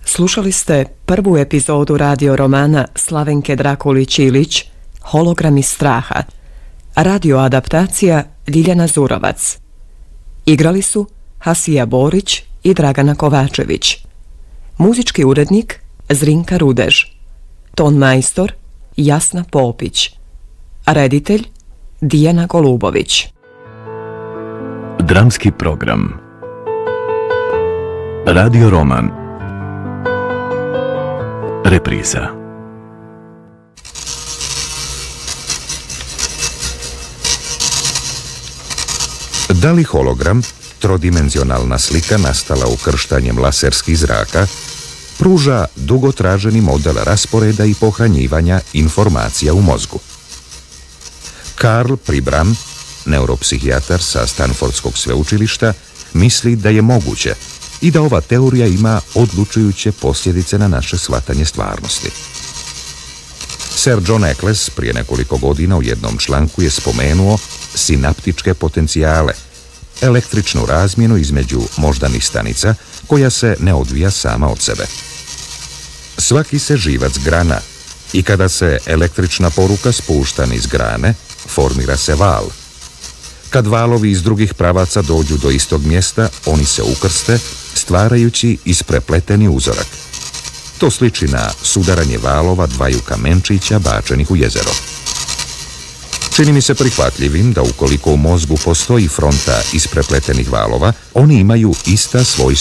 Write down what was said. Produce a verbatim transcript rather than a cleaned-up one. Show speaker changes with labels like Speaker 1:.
Speaker 1: Slušali ste prvu epizodu radio romana Slavenke Drakulić-Ilić Hologrami straha, radio adaptacija Ljiljana Zurovac. Igrali su Hasija Borić i Dragana Kovačević. Muzički urednik Zrinka Rudež. Ton majstor Jasna Popić. Reditelj Dijana Golubović.
Speaker 2: Dramski program Radio roman Repriza.
Speaker 3: Da li hologram, trodimenzionalna slika nastala ukrštanjem laserskih zraka, pruža dugotraženi model rasporeda i pohranjivanja informacija u mozgu? Karl Pribram, neuropsihijatar sa Stanfordskog sveučilišta, misli da je moguće i da ova teorija ima odlučujuće posljedice na naše shvatanje stvarnosti. Sir John Eccles prije nekoliko godina u jednom članku je spomenuo sinaptičke potencijale, električnu razmjenu između moždanih stanica koja se ne odvija sama od sebe. Svaki se živac grana i kada se električna poruka spušta niz grane, formira se val. Kad valovi iz drugih pravaca dođu do istog mjesta, oni se ukrste, stvarajući isprepleteni uzorak. To sliči na sudaranje valova dvaju kamenčića bačenih u jezero. Čini mi se prihvatljivim da ukoliko u mozgu postoji fronta isprepletenih valova, oni imaju ista svojstva